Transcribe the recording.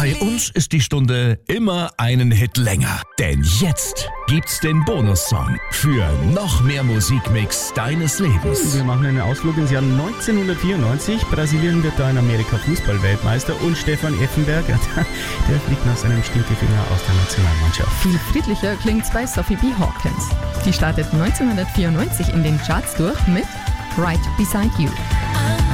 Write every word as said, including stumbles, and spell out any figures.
Bei uns ist die Stunde immer einen Hit länger. Denn jetzt gibt's den Bonussong für noch mehr Musikmix deines Lebens. Wir machen einen Ausflug ins Jahr neunzehnhundertvierundneunzig. Brasilien wird da in Amerika Fußball-Weltmeister und Stefan Effenberg, der fliegt nach seinem Stinkefinger aus der Nationalmannschaft. Viel friedlicher klingt's bei Sophie B. Hawkins. Die startet neunzehnhundertvierundneunzig in den Charts durch mit Right Beside You.